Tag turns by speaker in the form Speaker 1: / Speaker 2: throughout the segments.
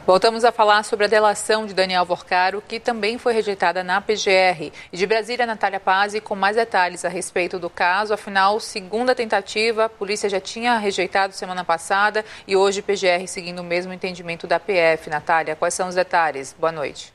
Speaker 1: Voltamos a falar sobre a delação de Daniel Vorcaro, que também foi rejeitada na PGR. E de Brasília, Natália Pazzi, com mais detalhes a respeito do caso. Afinal, segunda tentativa, a polícia já tinha rejeitado semana passada e hoje PGR seguindo o mesmo entendimento da PF. Natália, quais são os detalhes? Boa noite.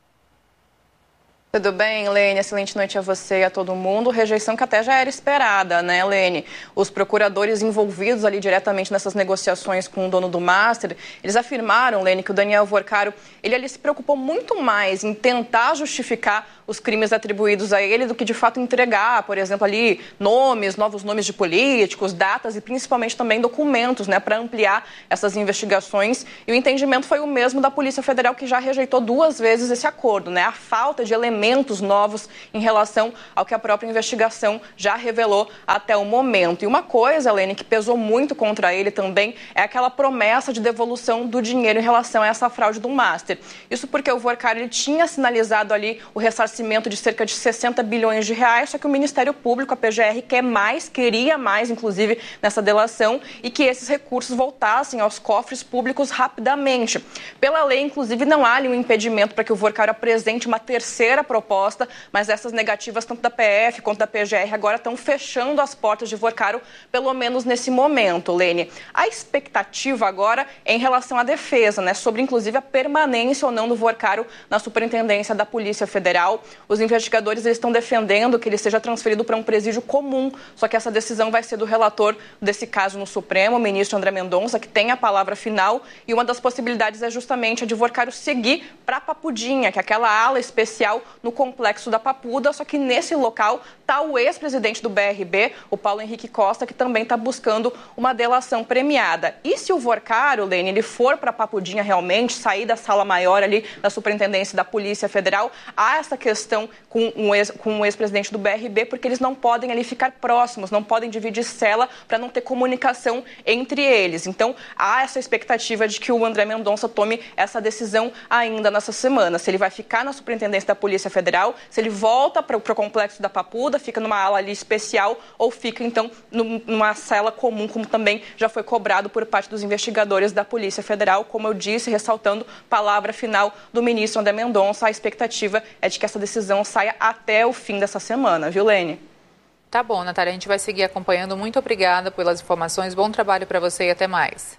Speaker 2: Tudo bem, Lene? Excelente noite a você e a todo mundo. Rejeição que até já era esperada, né, Lene? Os procuradores envolvidos ali diretamente nessas negociações com o dono do Master, eles afirmaram, Lene, que o Daniel Vorcaro, ele se preocupou muito mais em tentar justificar os crimes atribuídos a ele do que de fato entregar, por exemplo, ali nomes, novos nomes de políticos, datas e principalmente também documentos, né, para ampliar essas investigações. E o entendimento foi o mesmo da Polícia Federal, que já rejeitou 2 vezes esse acordo, né? A falta de elementos novos em relação ao que a própria investigação já revelou até o momento. E uma coisa, Lene, que pesou muito contra ele também é aquela promessa de devolução do dinheiro em relação a essa fraude do Master. Isso porque o Vorcaro, ele tinha sinalizado ali o ressarcimento de cerca de 60 bilhões de reais, só que o Ministério Público, a PGR, queria mais, inclusive, nessa delação, e que esses recursos voltassem aos cofres públicos rapidamente. Pela lei, inclusive, não há ali um impedimento para que o Vorcaro apresente uma terceira proposta, mas essas negativas, tanto da PF quanto da PGR, agora estão fechando as portas de Vorcaro, pelo menos nesse momento, Lene. A expectativa agora é em relação à defesa, né, sobre, inclusive, a permanência ou não do Vorcaro na Superintendência da Polícia Federal. Os investigadores estão defendendo que ele seja transferido para um presídio comum, só que essa decisão vai ser do relator desse caso no Supremo, o ministro André Mendonça, que tem a palavra final, e uma das possibilidades é justamente a de Vorcaro seguir para a Papudinha, que é aquela ala especial no complexo da Papuda, só que nesse local está o ex-presidente do BRB, o Paulo Henrique Costa, que também está buscando uma delação premiada. E se o Vorcaro, Lene, ele for para a Papudinha realmente, sair da sala maior ali da Superintendência da Polícia Federal, há essa questão com o ex-presidente do BRB, porque eles não podem ali ficar próximos, não podem dividir cela para não ter comunicação entre eles. Então, há essa expectativa de que o André Mendonça tome essa decisão ainda nessa semana. Se ele vai ficar na Superintendência da Polícia Federal, se ele volta para o complexo da Papuda, fica numa ala ali especial, ou fica, então, numa cela comum, como também já foi cobrado por parte dos investigadores da Polícia Federal. Como eu disse, ressaltando palavra final do ministro André Mendonça, a expectativa é de que essa decisão saia até o fim dessa semana, viu, Lene?
Speaker 1: Tá bom, Natália, a gente vai seguir acompanhando. Muito obrigada pelas informações, bom trabalho para você e até mais.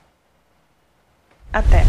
Speaker 2: Até.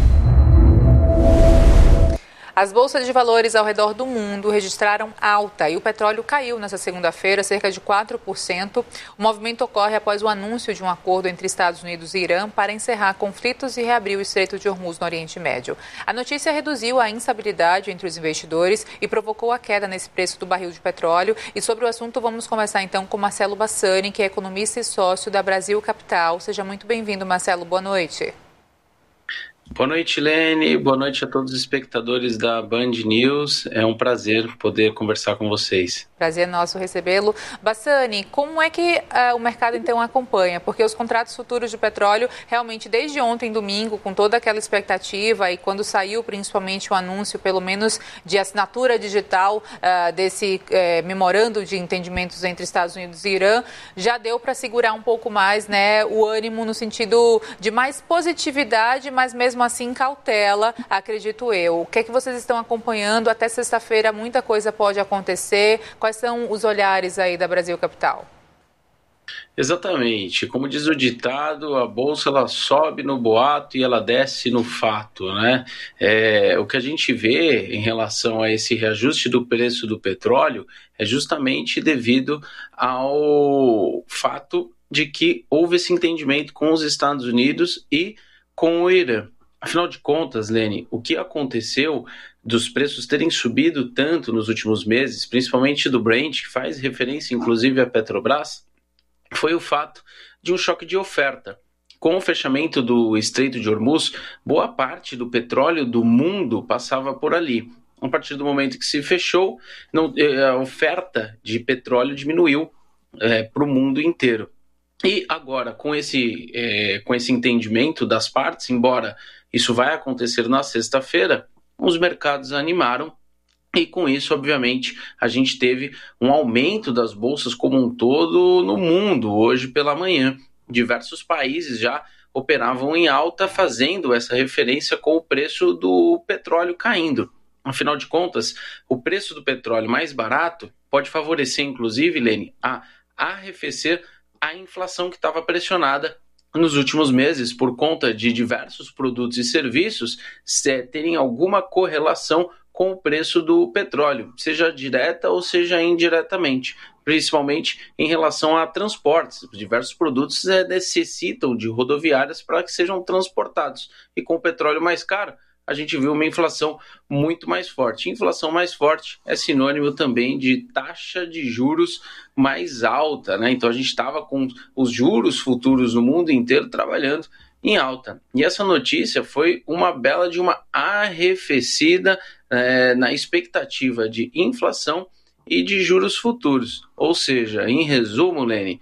Speaker 1: As bolsas de valores ao redor do mundo registraram alta e o petróleo caiu nesta segunda-feira, cerca de 4%. O movimento ocorre após o anúncio de um acordo entre Estados Unidos e Irã para encerrar conflitos e reabrir o Estreito de Hormuz no Oriente Médio. A notícia reduziu a instabilidade entre os investidores e provocou a queda nesse preço do barril de petróleo. E sobre o assunto vamos conversar então com Marcelo Bassani, que é economista e sócio da Brasil Capital. Seja muito bem-vindo, Marcelo. Boa noite.
Speaker 3: Boa noite, Lene. Boa noite a todos os espectadores da Band News. É um prazer poder conversar com vocês.
Speaker 1: Prazer nosso recebê-lo. Bassani, como é que o mercado então acompanha? Porque os contratos futuros de petróleo, realmente desde ontem, domingo, com toda aquela expectativa e quando saiu principalmente o anúncio, pelo menos de assinatura digital desse memorando de entendimentos entre Estados Unidos e Irã, já deu para segurar um pouco mais, né, o ânimo no sentido de mais positividade, mas mesmo assim cautela, acredito eu. O que é que vocês estão acompanhando? Até sexta-feira muita coisa pode acontecer. Quais são os olhares aí da Brasil Capital?
Speaker 3: Exatamente. Como diz o ditado, a bolsa ela sobe no boato e ela desce no fato, né? O que a gente vê em relação a esse reajuste do preço do petróleo é justamente devido ao fato de que houve esse entendimento com os Estados Unidos e com o Irã. Afinal de contas, Lene, o que aconteceu dos preços terem subido tanto nos últimos meses, principalmente do Brent, que faz referência inclusive à Petrobras, foi o fato de um choque de oferta. Com o fechamento do Estreito de Hormuz, boa parte do petróleo do mundo passava por ali. A partir do momento que se fechou, a oferta de petróleo diminuiu para o mundo inteiro. E agora, com esse entendimento das partes, embora isso vai acontecer na sexta-feira, os mercados animaram e com isso, obviamente, a gente teve um aumento das bolsas como um todo no mundo hoje pela manhã. Diversos países já operavam em alta, fazendo essa referência com o preço do petróleo caindo. Afinal de contas, o preço do petróleo mais barato pode favorecer, inclusive, Lene, a arrefecer a inflação que estava pressionada nos últimos meses por conta de diversos produtos e serviços terem alguma correlação com o preço do petróleo, seja direta ou seja indiretamente, principalmente em relação a transportes. Diversos produtos necessitam de rodoviárias para que sejam transportados, e com o petróleo mais caro, a gente viu uma inflação muito mais forte. Inflação mais forte é sinônimo também de taxa de juros mais alta, né? Então a gente estava com os juros futuros no mundo inteiro trabalhando em alta. E essa notícia foi uma bela de uma arrefecida na expectativa de inflação e de juros futuros. Ou seja, em resumo, Lene,